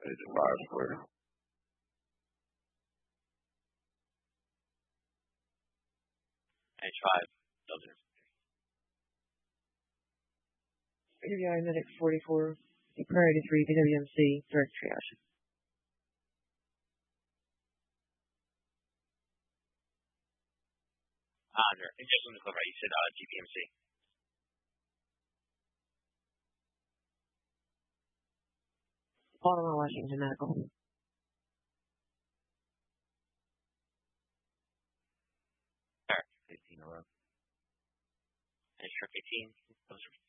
It's 5 square. H5, Delta. AWI Medic 44, Priority 3, BWMC, direct triage. Just on the clarify, you said GPMC. Baltimore, Washington Medical. Alright. 15 in a row. And Shark 18,